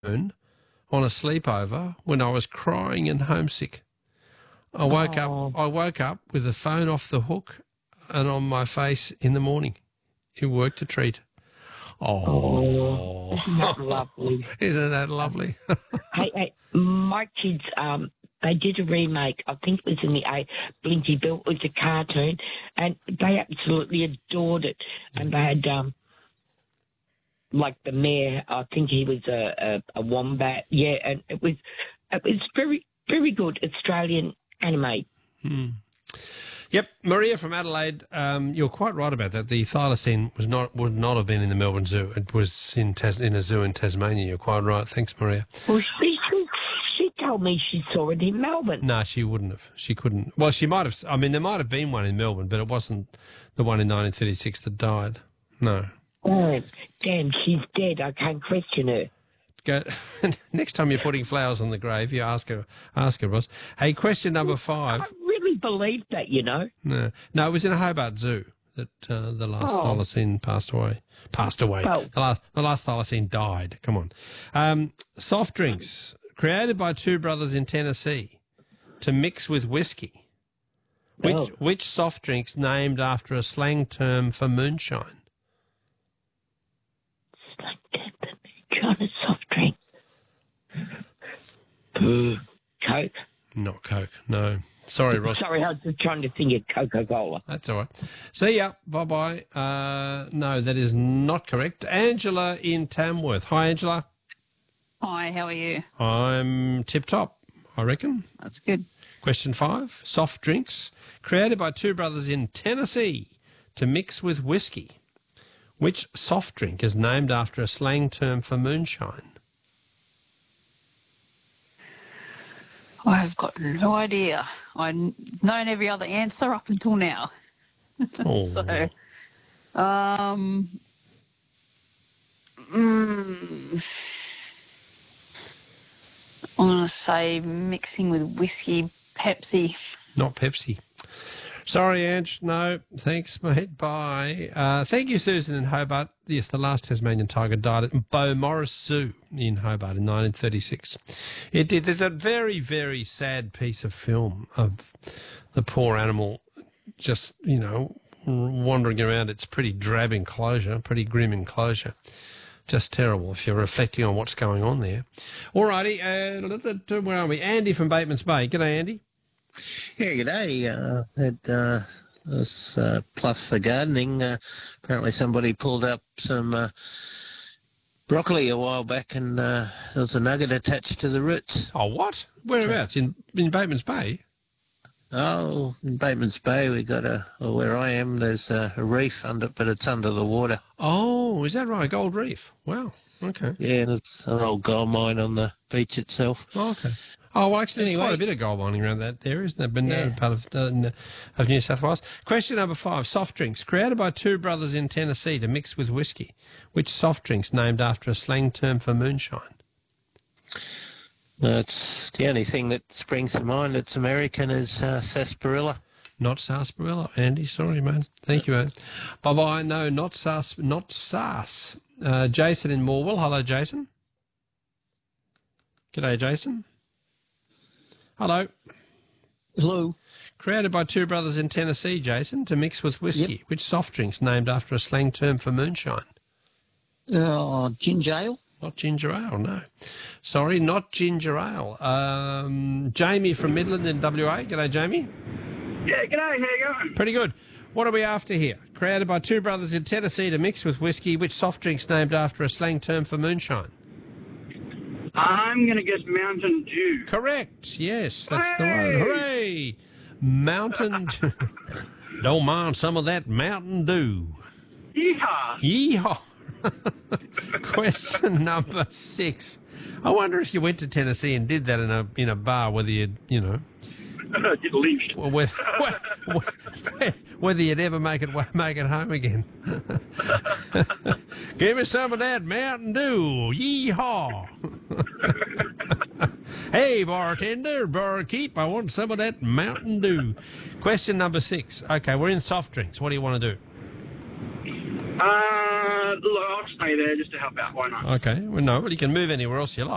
on a sleepover when I was crying and homesick. I woke up with the phone off the hook and on my face in the morning. It worked a treat. Oh, isn't that lovely? Isn't that lovely? hey, my kids, they did a remake. I think it was in the Blinky Bill. It was a cartoon, and they absolutely adored it. And they had, like the mayor. I think he was a wombat. Yeah, and it was very, very good Australian anime. Yep, Maria from Adelaide, you're quite right about that. The thylacine would not have been in the Melbourne Zoo. It was in a zoo in Tasmania. You're quite right. Thanks, Maria. Well, she told me she saw it in Melbourne. No, she wouldn't have. She couldn't. Well, she might have. I mean, there might have been one in Melbourne, but it wasn't the one in 1936 that died. No. Oh, damn, she's dead. I can't question her. Go, next time you're putting flowers on the grave, you ask her, Ross. Hey, question number 5. I really believed that, you know. No, it was in a Hobart Zoo that the last thylacine passed away. Well, the last thylacine died. Come on. Soft drinks created by two brothers in Tennessee to mix with whiskey. Which soft drinks named after a slang term for moonshine? Slang term for moonshine, a soft drink. Coke? Not Coke, no. Sorry, Ross. Sorry, I was just trying to think of Coca-Cola. That's all right. See ya. Bye-bye. No, that is not correct. Angela in Tamworth. Hi, Angela. Hi, how are you? I'm tip-top, I reckon. That's good. Question 5. Soft drinks created by two brothers in Tennessee to mix with whiskey. Which soft drink is named after a slang term for moonshine? I've got no idea. I've known every other answer up until now. Oh. So, I'm going to say mixing with whiskey, Pepsi. Not Pepsi. Sorry, Ange. No, thanks, mate. Bye. Thank you, Susan in Hobart. Yes, the last Tasmanian tiger died at Beaumaris Zoo in Hobart in 1936. It did. There's a very, very sad piece of film of the poor animal just, wandering around. It's pretty drab enclosure, pretty grim enclosure. Just terrible if you're reflecting on what's going on there. All righty. Where are we? Andy from Batemans Bay. G'day, Andy. Yeah, g'day. Had this plus for gardening. Apparently somebody pulled up some broccoli a while back and there was a nugget attached to the roots. Oh, what? Whereabouts? In Batemans Bay? Oh, in Batemans Bay we got where I am, there's a reef but it's under the water. Oh, is that right? Gold Reef? Wow, okay. Yeah, and it's an old gold mine on the beach itself. Oh, okay. Oh, well, actually, there's quite a bit of gold mining around that there, isn't there? But part of New South Wales. Question number 5, soft drinks. Created by two brothers in Tennessee to mix with whiskey. Which soft drinks named after a slang term for moonshine? It's the only thing that springs to mind that's American is sarsaparilla. Not sarsaparilla, Andy. Sorry, mate. Thank you, mate. Bye-bye. No, not sars. Jason in Morwell. Hello, Jason. G'day, Jason. Hello. Hello. Created by two brothers in Tennessee, Jason, to mix with whiskey. Yep. Which soft drink's named after a slang term for moonshine? Ginger ale. Not ginger ale, no. Sorry, not ginger ale. Jamie from Midland in WA. G'day, Jamie. Yeah, g'day. How you going? Pretty good. What are we after here? Created by two brothers in Tennessee to mix with whiskey. Which soft drink's named after a slang term for moonshine? I'm going to guess Mountain Dew. Correct. Yes, that's the one. Hooray! Mountain Dew. Don't mind some of that Mountain Dew. Yeehaw! Yeehaw! Question number 6. I wonder if you went to Tennessee and did that in a bar, whether you'd, get lynched. Whether you'd ever make it home again. Give me some of that Mountain Dew. Yeehaw! Hey, bartender, barkeep, I want some of that Mountain Dew. Question number 6. Okay, we're in soft drinks. What do you want to do? Look, I'll stay there just to help out. Why not? Okay. Well, no, but you can move anywhere else you like.